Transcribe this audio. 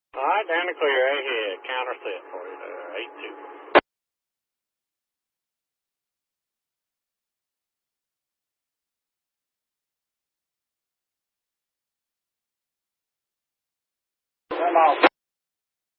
All right, down and clear ahead. Counter set for you there. 8-2. Come on.